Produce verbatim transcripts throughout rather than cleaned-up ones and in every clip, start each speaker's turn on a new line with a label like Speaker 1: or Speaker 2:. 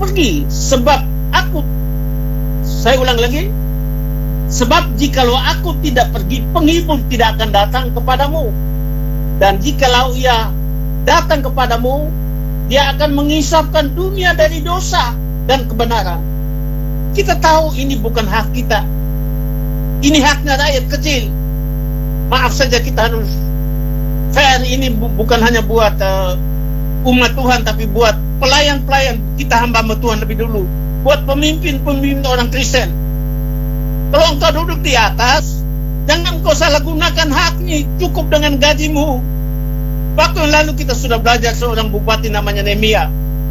Speaker 1: pergi, sebab aku, saya ulang lagi, sebab jikalau aku tidak pergi, penghibur tidak akan datang kepadamu. Dan jikalau ia datang kepadamu, dia akan mengisapkan dunia dari dosa dan kebenaran. Kita tahu ini bukan hak kita. Ini haknya rakyat kecil. Maaf saja, kita harus fair. Ini bu- bukan hanya buat uh, umat Tuhan, tapi buat pelayan-pelayan. Kita hamba Tuhan lebih dulu. Buat pemimpin-pemimpin orang Kristen. Kalau engkau duduk di atas, jangan engkau salah gunakan haknya. Cukup dengan gajimu. Waktu yang lalu kita sudah belajar seorang bupati namanya Nehemia.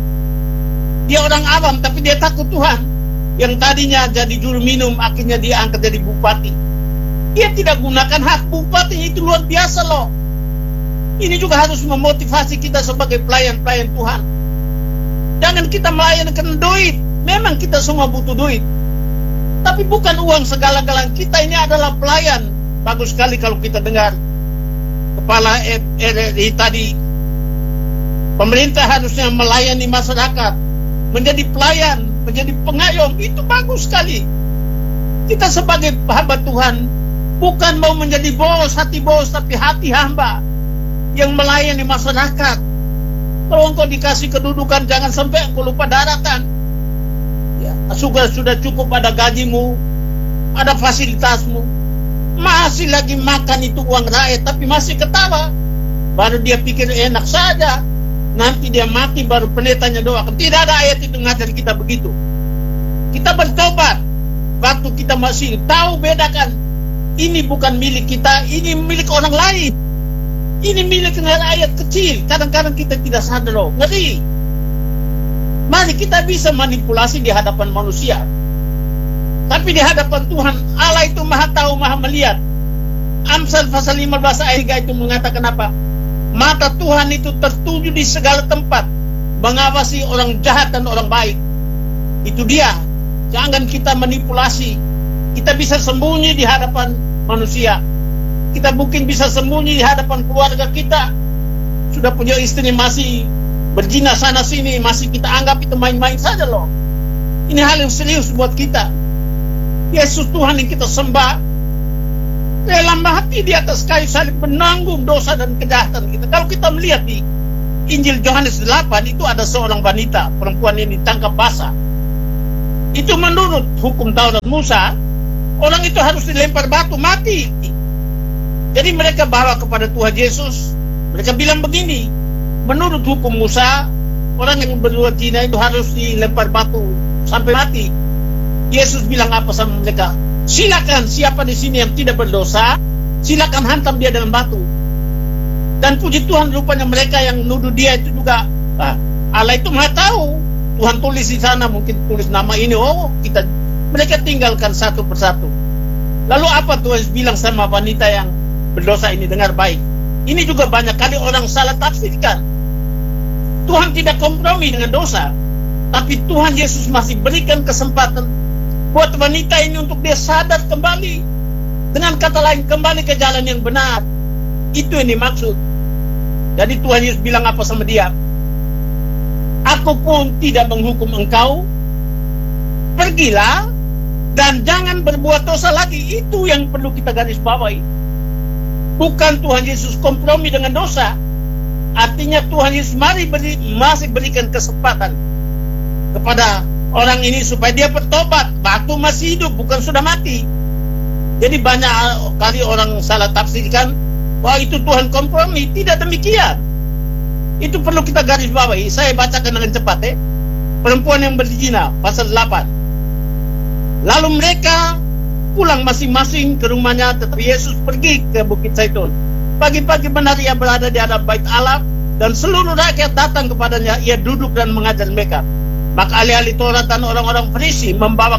Speaker 1: Dia orang awam, tapi dia takut Tuhan. Yang tadinya jadi juru minum, akhirnya dia angkat jadi bupati. Dia tidak gunakan hak bupati, itu luar biasa loh. Ini juga harus memotivasi kita sebagai pelayan-pelayan Tuhan. Jangan kita melayankan duit. Memang kita semua butuh duit, tapi bukan uang segala-galanya. Kita ini adalah pelayan. Bagus sekali kalau kita dengar Kepala R R I tadi, pemerintah harusnya melayani masyarakat, menjadi pelayan, menjadi pengayom. Itu bagus sekali. Kita sebagai hamba Tuhan bukan mau menjadi bos, hati bos, tapi hati hamba yang melayani masyarakat. Kalau engkau dikasih kedudukan, jangan sampai engkau lupa daratan. Ya, sudah sudah cukup ada gajimu, ada fasilitasmu, masih lagi makan itu uang rakyat, tapi masih ketawa. Baru dia pikir enak saja. Nanti dia mati baru pendetanya doakan. Tidak ada ayat itu ngajar kita begitu. Kita bertobat waktu kita masih tahu bedakan. Ini bukan milik kita, ini milik orang lain. Ini milik rakyat kecil. Kadang-kadang kita tidak sadar loh, ngeri. Mari kita bisa manipulasi di hadapan manusia, tapi di hadapan Tuhan, Allah itu maha tahu, maha melihat. Amsal pasal lima belas ayat tiga itu mengatakan apa? Mata Tuhan itu tertuju di segala tempat, mengawasi orang jahat dan orang baik. Itu dia. Jangan kita manipulasi. Kita bisa sembunyi di hadapan manusia. Kita mungkin bisa sembunyi di hadapan keluarga kita. Sudah punya istri masih berzina sana sini, masih kita anggap itu main-main saja loh. Ini hal yang serius buat kita. Yesus Tuhan yang kita sembah, rela mati di atas kayu salib menanggung dosa dan kejahatan kita. Kalau kita melihat di Injil Yohanes delapan, itu ada seorang wanita, perempuan ini ditangkap basah. Itu menurut hukum Taurat Musa, orang itu harus dilempar batu mati. Jadi mereka bawa kepada Tuhan Yesus. Mereka bilang begini, menurut hukum Musa, orang yang berbuat zina itu harus dilempar batu sampai mati. Yesus bilang apa sama mereka? Silakan, siapa di sini yang tidak berdosa, silakan hantam dia dengan batu. Dan puji Tuhan, rupanya mereka yang nuduh dia itu juga, ah, Allah itu maha tahu. Tuhan tulis di sana, mungkin tulis nama ini, oh kita, mereka tinggalkan satu persatu. Lalu apa Tuhan bilang sama wanita yang berdosa ini? Dengar baik. Ini juga banyak kali orang salah tafsirkan. Tuhan tidak kompromi dengan dosa, tapi Tuhan Yesus masih berikan kesempatan buat wanita ini untuk dia sadar kembali. Dengan kata lain, kembali ke jalan yang benar. Itu yang dimaksud. Jadi Tuhan Yesus bilang apa sama dia? Aku pun tidak menghukum engkau. Pergilah dan jangan berbuat dosa lagi. Itu yang perlu kita garis bawahi. Bukan Tuhan Yesus kompromi dengan dosa. Artinya Tuhan Yesus mari beri, masih berikan kesempatan kepada orang ini supaya dia bertobat. Batu masih hidup, bukan sudah mati. Jadi banyak kali orang salah tafsirkan, wah itu Tuhan kompromi. Tidak demikian. Itu perlu kita garis bawahi. Saya bacakan dengan cepat eh. Perempuan yang berzina, pasal delapan. Lalu mereka pulang masing-masing ke rumahnya, tetapi Yesus pergi ke Bukit Zaitun. Pagi-pagi benar ia berada di hadapan bait Allah, dan seluruh rakyat datang kepadanya. Ia duduk dan mengajar mereka. Maka ahli-ahli Taurat dan orang-orang Farisi membawa